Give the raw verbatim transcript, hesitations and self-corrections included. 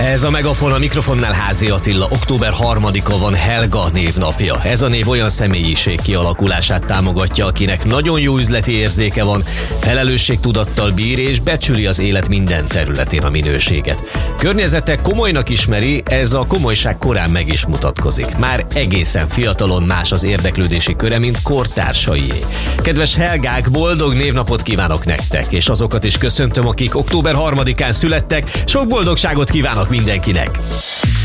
Ez a Megafon, a mikrofonnál Házi Attila. október harmadika van Helga névnapja. Ez a név olyan személyiség kialakulását támogatja, akinek nagyon jó üzleti érzéke van, felelősségtudattal bír és becsüli az élet minden területén a minőséget. Környezete komolynak ismeri, ez a komolyság korán meg is mutatkozik. Már egészen fiatalon más az érdeklődési köre, mint kortársaié. Kedves Helgák, boldog névnapot kívánok nektek, és azokat is köszöntöm, akik október harmadikán születtek. Sok boldogságot kívánok mindenkinek!